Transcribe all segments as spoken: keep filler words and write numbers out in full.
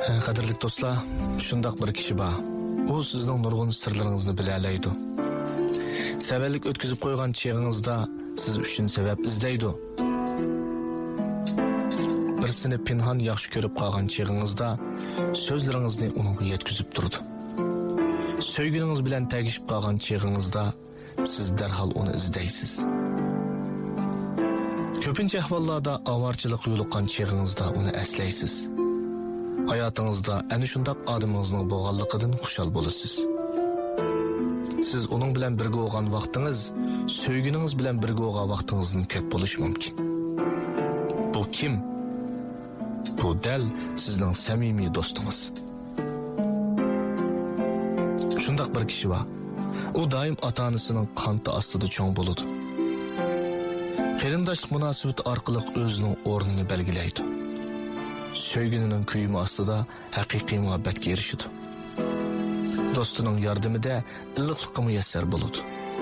Qadrli do'stlar, shundoq bir kishi bor. U sizning nurg'un sirlaringizni bilalaydi. Savallik o'tkazib qo'ygan cheg'ingizda siz uchun sabab izlaydi. Birsini pinhon yaxshi ko'rib qolgan cheg'ingizda so'zlaringizni unga yetkazib turdi. Sevginingiz bilan tagishib qolgan cheg'ingizda siz darhol uni izlaysiz. Ko'pincha ahvollarda avorchilik yo'liqqan cheg'ingizda uni eslaysiz. Hayatınızda ana shundoq odamingizning bo'lganligidan xushal bo'lasiz. Siz uning bilan birga bo'lgan vaqtingiz, sevginingiz bilan birga bo'lgan vaqtingizdan ko'p bo'lishi mumkin. Bu kim? Bu dal sizning samimiy do'stingiz. Shundoq bir kishi bor. U doim ota-onasining qanti ostida cho'ng bo'ladi. Qarindoshlik munosabati orqali o'zining o'rnini belgilaydi. Sevginin kuyumu aslida haqiqiy muhabbatga erishidi. Do'stining yordamida iliqlikka muyassar bo'ladi.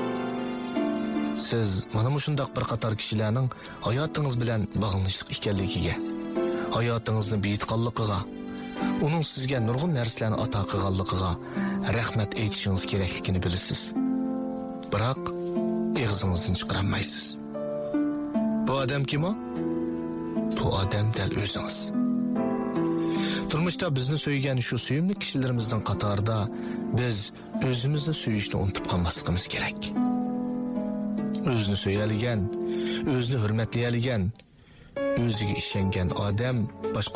Siz mana shundoq bir qator kishilarning hayotingiz bilan bog'lanishlik ekanligiga, hayotingizni buyutganligiga, uning sizga nurg'un narsalarni ato qilganligiga rahmat aytishingiz kerakligini bilasiz. Biroq og'zingizdan chiqarmaysiz. Bu odam kim o? Bu odam dal o'zingiz. Turmuşda bizni söyleyen şu suyumlu kişilerimizden qatarda biz özümüzni suyishni unutib qolmasligimiz kerak. O'zini so'yaligan, o'zini hurmatlaydigan, o'ziga ishongan odam boshqa